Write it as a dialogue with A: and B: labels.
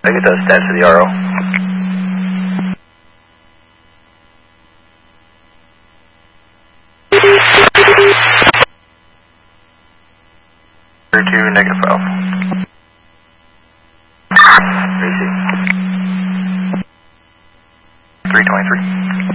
A: I get those stats to the RO. -2, -12. Receive. 323.